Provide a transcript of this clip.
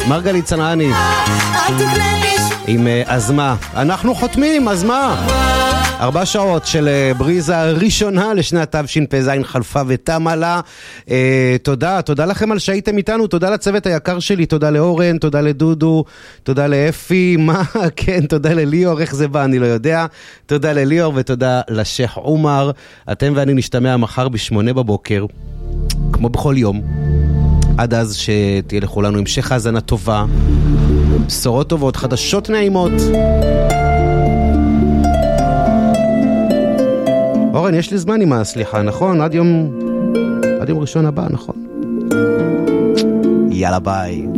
מרגלית צנעני עם אזמה. אנחנו חותמים, אזמה. 4 שעות של בריזה ראשונה לשנת תשפ"ז חלפה ותמה לה. תודה לכם על שהייתם איתנו, תודה לצוות היקר שלי, תודה לאורן, תודה לדודו, תודה לאפי, כן, תודה לליאור, איך זה בא, אני לא יודע. תודה לליאור ותודה לשייח עומר. אתם ואני נשתמע מחר ב8 בבוקר, כמו בכל יום. עד אז שתהיה לכולנו המשך האזנה טובה, בשורות טובות, חדשות נעימות. אורן, יש לי זמן עם הסליחה, נכון? עד יום ראשון הבא, נכון? יאללה ביי.